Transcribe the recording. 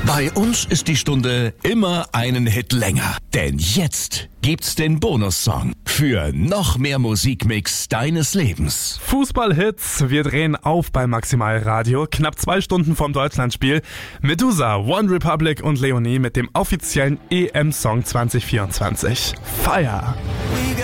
Bei uns ist die Stunde immer einen Hit länger. Denn jetzt gibt's den Bonussong für noch mehr Musikmix deines Lebens. Fußballhits, wir drehen auf bei Maximal Radio. Knapp 2 Stunden vom Deutschlandspiel. Medusa, One Republic und Leonie mit dem offiziellen EM-Song 2024. Fire!